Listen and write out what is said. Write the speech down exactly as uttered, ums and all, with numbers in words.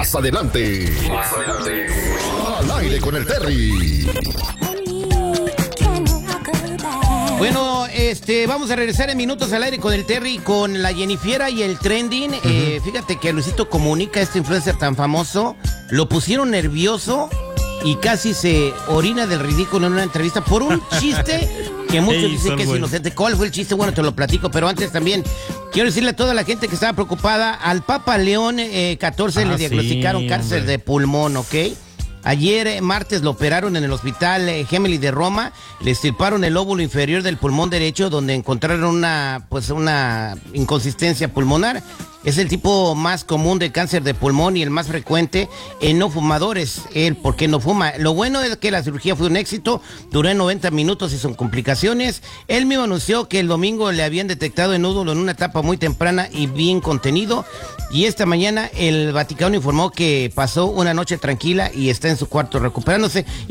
Más adelante. Más adelante. Al aire con el Terry. Bueno, este, vamos a regresar en minutos al aire con el Terry, con la Jennifiera y el trending. Uh-huh. Eh, fíjate que Luisito Comunica, este influencer tan famoso, lo pusieron nervioso y casi se orina del ridículo en una entrevista por un chiste que muchos hey, dicen que es inocente. ¿Cuál fue el chiste? Bueno, te lo platico, pero antes también quiero decirle a toda la gente que estaba preocupada, al Papa León eh, catorce ah, le diagnosticaron sí, cáncer hombre. de pulmón, ¿ok? Ayer, eh, martes, lo operaron en el hospital eh, Gemelli de Roma, le extirparon el lóbulo inferior del pulmón derecho, donde encontraron una, pues, una inconsistencia pulmonar. Es el tipo más común de cáncer de pulmón y el más frecuente en no fumadores. Él, ¿por qué no fuma? Lo bueno es que la cirugía fue un éxito, duró noventa minutos y sin complicaciones. Él mismo anunció que el domingo le habían detectado el nódulo en una etapa muy temprana y bien contenido. Y esta mañana el Vaticano informó que pasó una noche tranquila y está en su cuarto recuperándose.